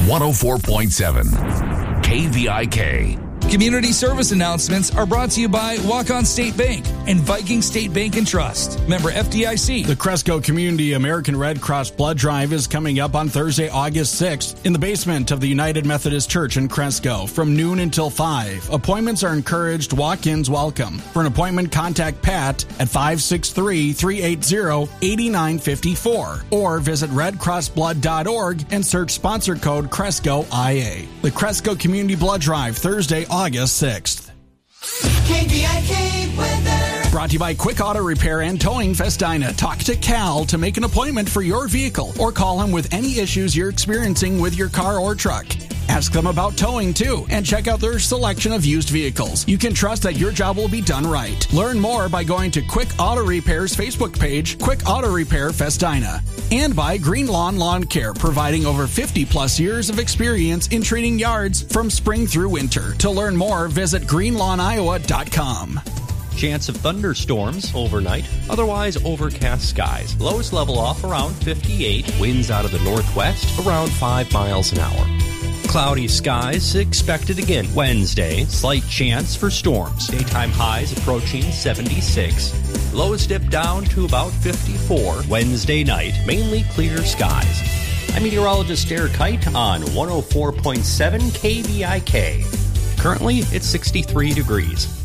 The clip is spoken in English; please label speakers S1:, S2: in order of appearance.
S1: 104.7 KVIK.
S2: Community service announcements are brought to you by Walk-On State Bank and Viking State Bank and Trust. Member FDIC.
S3: The Cresco Community American Red Cross Blood Drive is coming up on Thursday, August 6th in the basement of the United Methodist Church in Cresco from noon until 5. Appointments are encouraged. Walk-ins welcome. For an appointment, contact Pat at 563-380-8954 or visit redcrossblood.org and search sponsor code Cresco IA. The Cresco Community Blood Drive, Thursday, August 6th.
S4: KVIK weather.
S3: Brought to you by Quick Auto Repair and Towing Festina. Talk to Cal to make an appointment for your vehicle or call him with any issues you're experiencing with your car or truck. Ask them about towing, too, and check out their selection of used vehicles. You can trust that your job will be done right. Learn more by going to Quick Auto Repair's Facebook page, Quick Auto Repair Festina. And by Green Lawn Lawn Care, providing over 50-plus years of experience in treating yards from spring through winter. To learn more, visit greenlawniowa.com.
S5: Chance of thunderstorms overnight, otherwise overcast skies. Lows level off around 58, winds out of the northwest around 5 miles an hour. Cloudy skies expected again Wednesday. Slight chance for storms. Daytime highs approaching 76. Lows dip down to about 54. Wednesday night, mainly clear skies. I'm meteorologist Derek Kite on 104.7 KVIK. Currently, it's 63 degrees.